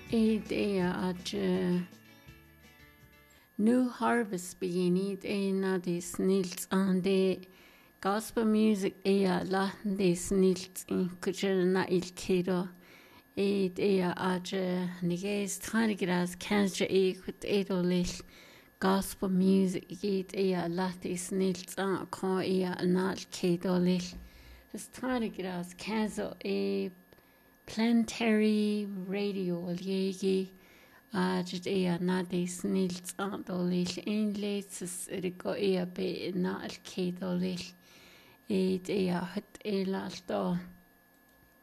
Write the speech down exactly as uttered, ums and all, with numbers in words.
It er at uh, New Harvest beginning in uh, this nils and the gospel music er la this nils in kucherna il kiro. It er at niges tranigras kanske e kut edolil gospel music it er la this nils an kon er nal kedolil. This tranigras kanso e planetary radio yegi ajit ea nadis nils andolil inlets riko ea be na alkedolil et ea hut elalto